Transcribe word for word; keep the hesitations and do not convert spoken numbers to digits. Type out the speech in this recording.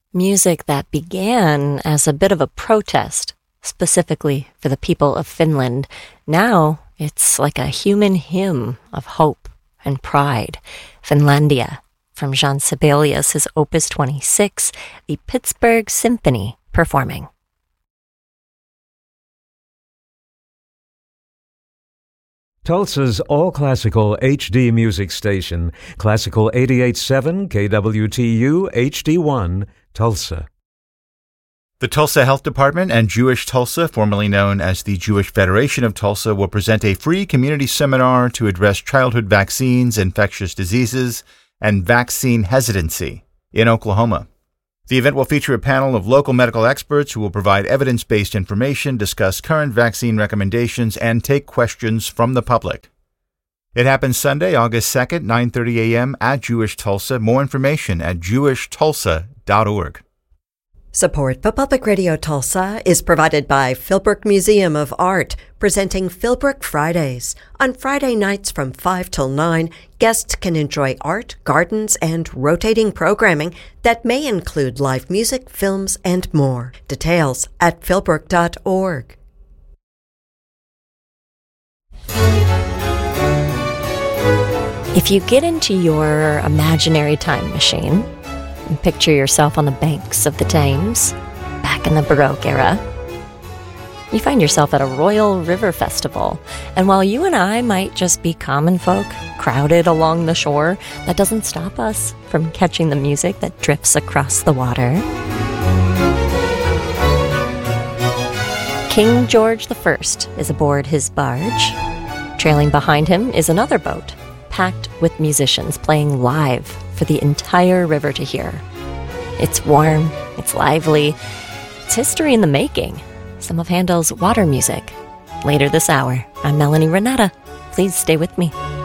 Music that began as a bit of a protest, specifically for the people of Finland. Now it's like a human hymn of hope and pride. Finlandia, from Jean Sibelius, his Opus twenty-six, the Pittsburgh Symphony performing. Tulsa's all-classical H D music station, Classical eighty-eight point seven K W T U H D one, Tulsa. The Tulsa Health Department and Jewish Tulsa, formerly known as the Jewish Federation of Tulsa, will present a free community seminar to address childhood vaccines, infectious diseases, and vaccine hesitancy in Oklahoma. The event will feature a panel of local medical experts who will provide evidence-based information, discuss current vaccine recommendations, and take questions from the public. It happens Sunday, August second, nine thirty a.m. at Jewish Tulsa. More information at jewish tulsa dot org. Support for Public Radio Tulsa is provided by Philbrook Museum of Art, presenting Philbrook Fridays. On Friday nights from five till nine, guests can enjoy art, gardens, and rotating programming that may include live music, films, and more. Details at philbrook dot org. If you get into your imaginary time machine and picture yourself on the banks of the Thames, back in the Baroque era, you find yourself at a Royal River Festival. And while you and I might just be common folk crowded along the shore, that doesn't stop us from catching the music that drifts across the water. King George the First is aboard his barge. Trailing behind him is another boat, packed with musicians playing live for the entire river to hear. It's warm, it's lively, it's history in the making. Some of Handel's water music. Later this hour, I'm Melanie Renata. Please stay with me.